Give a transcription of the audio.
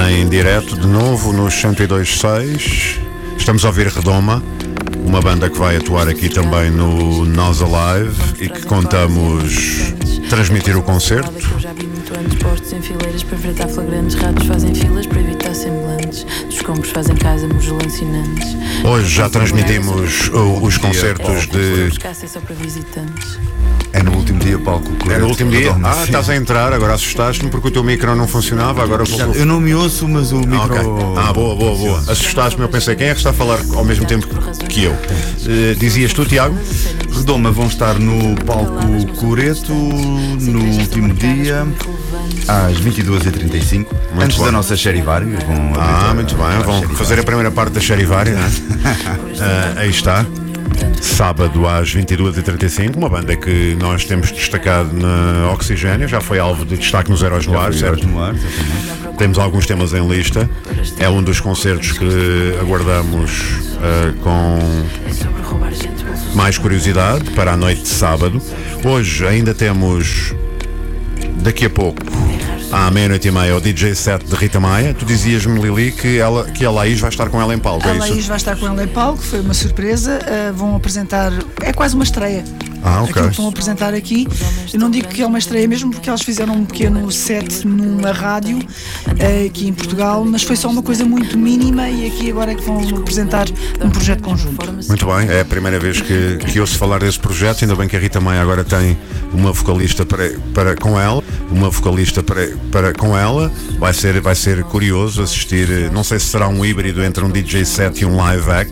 em direto de novo nos 102.6. Estamos a ouvir Redoma, uma banda que vai atuar aqui também no Nós Alive e que contamos transmitir o concerto. Postos em fileiras para enfrentar flagrantes, ratos fazem filas para evitar semblantes, dos compros fazem casa alucinantes. Hoje já transmitimos os concertos de... É no último dia, Paulo. É no último dia? Estás a entrar, agora assustaste-me porque o teu micro não funcionava, agora vou... Eu não me ouço, mas o micro... Okay. Boa. Assustaste-me, eu pensei, quem é que está a falar ao mesmo tempo que eu? Dizias tu, Tiago? Redoma vão estar no palco Coreto no último dia às 22h35, antes da nossa Charivari. Muito bem, vão fazer a primeira parte da Charivari, né? Aí está. Sábado às 22h35, uma banda que nós temos destacado na Oxigênio, já foi alvo de destaque nos Heróis no Ar, certo? Temos alguns temas em lista. É um dos concertos que aguardamos com mais curiosidade para a noite de sábado. Hoje ainda temos, daqui a pouco, à meia-noite e meia, o DJ set de Rita Maia. Tu dizias-me, Lili, que a Laís vai estar com ela em palco, é isso? A Laís vai estar com ela em palco, foi uma surpresa. Vão apresentar, é quase uma estreia. Ok. Aquilo que vão apresentar aqui. Eu não digo que é uma estreia mesmo, porque elas fizeram um pequeno set numa rádio aqui em Portugal, mas foi só uma coisa muito mínima e aqui agora é que vão apresentar um projeto conjunto. Muito bem, é a primeira vez que ouço falar desse projeto. Ainda bem que a Rita Maia agora tem uma vocalista para com ela. Uma vocalista para com ela. Vai ser curioso assistir, não sei se será um híbrido entre um DJ set e um live act.